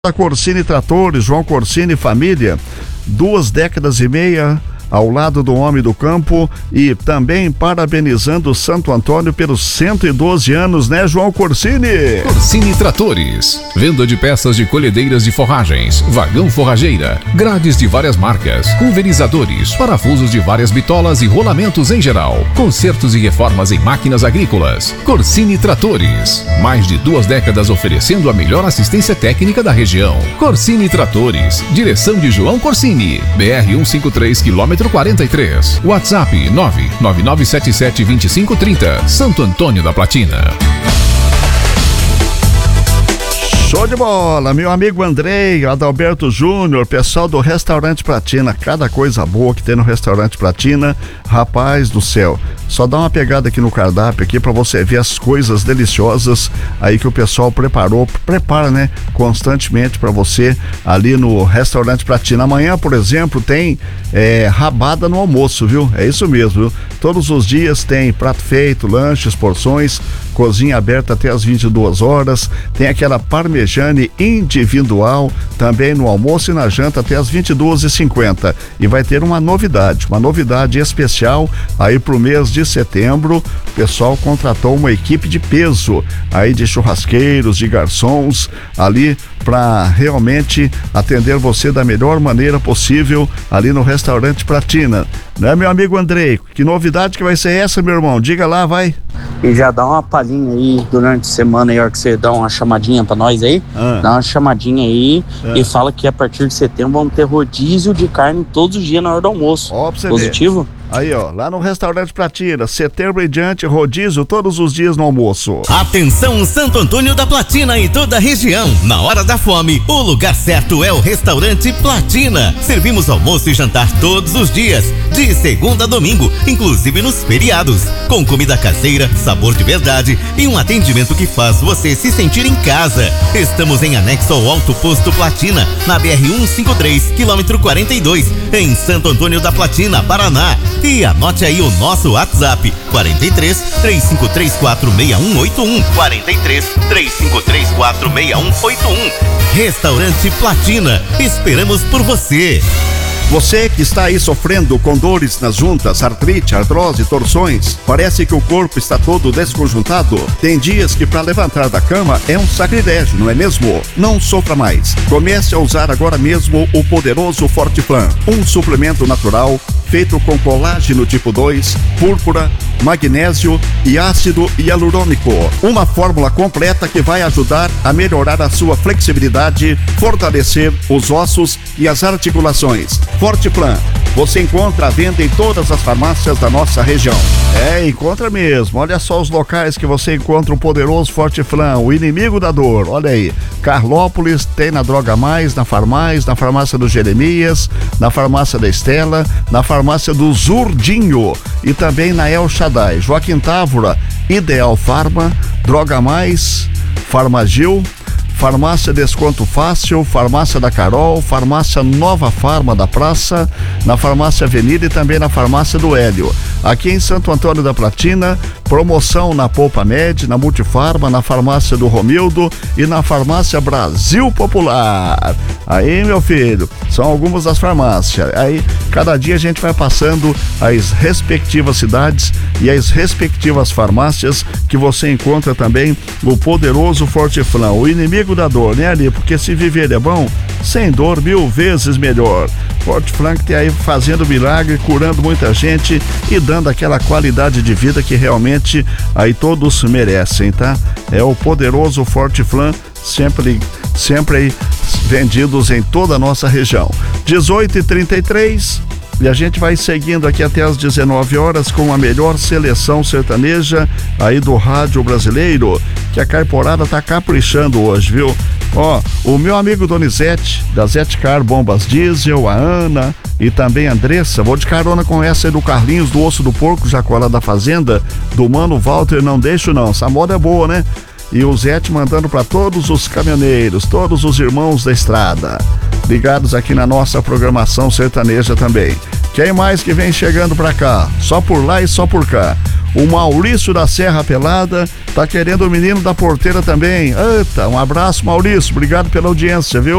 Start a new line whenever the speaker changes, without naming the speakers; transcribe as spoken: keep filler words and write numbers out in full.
A Corsini Tratores, João Corsini Família, duas décadas e meia ao lado do homem do campo e também parabenizando Santo Antônio pelos cento e doze anos, né, João Corsini?
Corsini Tratores, venda de peças de colhedeiras de forragens, vagão forrageira, grades de várias marcas, pulverizadores, parafusos de várias bitolas e rolamentos em geral, consertos e reformas em máquinas agrícolas. Corsini Tratores, mais de duas décadas oferecendo a melhor assistência técnica da região. Corsini Tratores, direção de João Corsini, B R cento e cinquenta e três, quilômetro quarenta e três. WhatsApp nove nove nove sete sete dois cinco três zero, Santo Antônio da Platina.
Show de bola, meu amigo Andrei, Adalberto Júnior, pessoal do Restaurante Platina, cada coisa boa que tem no Restaurante Platina, rapaz do céu. Só dá uma pegada aqui no cardápio aqui para você ver as coisas deliciosas aí que o pessoal preparou, prepara, né, constantemente para você ali no Restaurante Platina. Amanhã, por exemplo, tem é, rabada no almoço, viu? É isso mesmo, viu? Todos os dias tem prato feito, lanches, porções, cozinha aberta até as vinte e duas horas, tem aquela parmejane individual também no almoço e na janta até as vinte e duas e cinquenta. E vai ter uma novidade, uma novidade especial aí pro mês de setembro. O pessoal contratou uma equipe de peso aí de churrasqueiros, de garçons ali para realmente atender você da melhor maneira possível ali no Restaurante Platina, né, meu amigo Andrei? Que novidade que vai ser essa, meu irmão? Diga lá, vai.
E já dá uma palhinha aí durante a semana aí, a hora que você dá uma chamadinha pra nós aí, ah. dá uma chamadinha aí ah. e fala que a partir de setembro vamos ter rodízio de carne todos os dias na hora do almoço.
Ó, pra você
Positivo?
Ver. Aí, ó, lá no Restaurante Platina, setembro e diante, rodízio todos os dias no almoço.
Atenção, Santo Antônio da Platina e toda a região. Na hora da fome, o lugar certo é o Restaurante Platina. Servimos almoço e jantar todos os dias, de segunda a domingo, inclusive nos feriados. Com comida caseira, sabor de verdade e um atendimento que faz você se sentir em casa. Estamos em anexo ao Alto Posto Platina, na B R cento e cinquenta e três, quilômetro quarenta e dois, em Santo Antônio da Platina, Paraná. E anote aí o nosso WhatsApp, quarenta e três, três cinco três quatro, seis um oito um, quarenta e três, três cinco três quatro, seis um oito um. Restaurante Platina, esperamos por você.
Você que está aí sofrendo com dores nas juntas, artrite, artrose, torções, parece que o corpo está todo desconjuntado? Tem dias que para levantar da cama é um sacrilégio, não é mesmo? Não sofra mais. Comece a usar agora mesmo o poderoso Fortiplan, um suplemento natural feito com colágeno tipo dois, púrpura, magnésio e ácido hialurônico. Uma fórmula completa que vai ajudar a melhorar a sua flexibilidade, fortalecer os ossos e as articulações. Fortiplan, você encontra à venda em todas as farmácias da nossa região. É, encontra mesmo. Olha só os locais que você encontra o poderoso Fortiplan, o inimigo da dor. Olha aí, Carlópolis, tem na Droga Mais, na Farmais, na farmácia do Jeremias, na farmácia da Estela, na farmácia do Zurdinho e também na El Shaddai. Joaquim Távora, Ideal Farma, Droga Mais, Farmagil, Farmácia Desconto Fácil, Farmácia da Carol, Farmácia Nova Farma da Praça, na Farmácia Avenida e também na Farmácia do Hélio. Aqui em Santo Antônio da Platina, promoção na Poupa Med, na Multifarma, na Farmácia do Romildo e na Farmácia Brasil Popular. Aí, meu filho, são algumas das farmácias. Aí, cada dia a gente vai passando as respectivas cidades e as respectivas farmácias que você encontra também o poderoso Fortiplan, o inimigo da dor, né, ali? Porque se viver é bom, sem dor mil vezes melhor. Fortiplan que tem aí fazendo milagre, curando muita gente e dando aquela qualidade de vida que realmente aí todos merecem, tá? É o poderoso Fortiplan, sempre, sempre aí vendidos em toda a nossa região. dezoito e trinta e três. E a gente vai seguindo aqui até as dezenove horas com a melhor seleção sertaneja aí do rádio brasileiro, que a Caiporada tá caprichando hoje, viu? Ó, o meu amigo Donizete, da Zete Car Bombas Diesel, a Ana e também a Andressa, vou de carona com essa aí do Carlinhos, do Osso do Porco, Jacola da Fazenda, do Mano Walter, não deixo não, essa moda é boa, né? E o Zete mandando para todos os caminhoneiros, todos os irmãos da estrada, ligados aqui na nossa programação sertaneja também. Quem mais que vem chegando para cá? Só por lá e só por cá. O Maurício da Serra Pelada tá querendo o menino da porteira também. Eita, um abraço, Maurício. Obrigado pela audiência, viu?